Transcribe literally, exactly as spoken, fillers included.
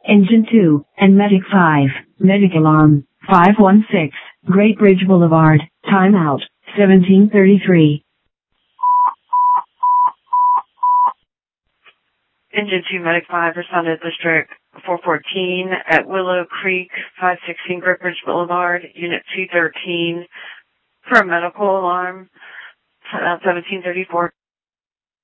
Engine two, and Medic five, Medic Alarm, five one six, Great Bridge Boulevard, timeout, seventeen thirty-three. Engine two, Medic five, responded District four fourteen at Willow Creek, five sixteen Great Bridge Boulevard, Unit two thirteen, for a medical alarm, seventeen thirty-four.